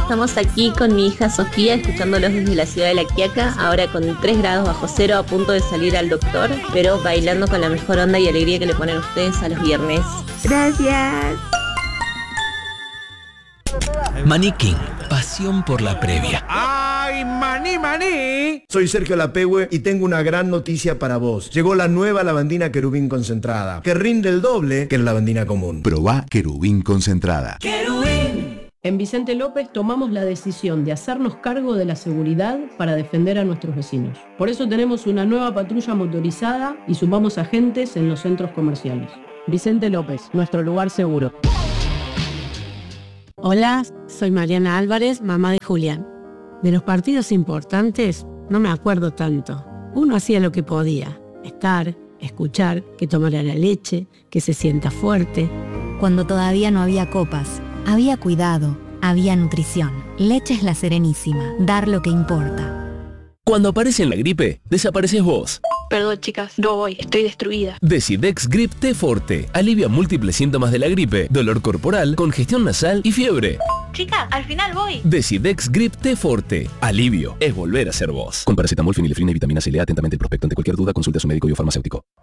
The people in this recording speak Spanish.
Estamos aquí con mi hija Sofía, escuchándolos desde la ciudad de La Quiaca, ahora con 3 grados bajo cero, a punto de salir al doctor, pero bailando con la mejor onda y alegría que le ponen ustedes a los viernes. Gracias. Maní King, pasión por la previa. ¡Ay, maní, maní! Soy Sergio Lapehue y tengo una gran noticia para vos. Llegó la nueva lavandina Querubín concentrada, que rinde el doble que la lavandina común. Probá Querubín concentrada. ¡Querubín! En Vicente López tomamos la decisión de hacernos cargo de la seguridad para defender a nuestros vecinos. Por eso tenemos una nueva patrulla motorizada y sumamos agentes en los centros comerciales. Vicente López, nuestro lugar seguro. Hola, soy Mariana Álvarez, mamá de Julián. De los partidos importantes no me acuerdo tanto. Uno hacía lo que podía, estar, escuchar, que tomara la leche, que se sienta fuerte. Cuando todavía no había copas, había cuidado, había nutrición. Leches La Serenísima, dar lo que importa. Cuando aparece en la gripe, desapareces vos. Perdón, chicas, no voy, estoy destruida. Decidex Grip T Forte alivia múltiples síntomas de la gripe, dolor corporal, congestión nasal y fiebre. Chicas, al final voy. Decidex Grip T Forte. Alivio es volver a ser vos. Con paracetamol, fenilefrina y vitamina C. Lea atentamente el prospecto. Ante cualquier duda, consulte a su médico y o farmacéutico.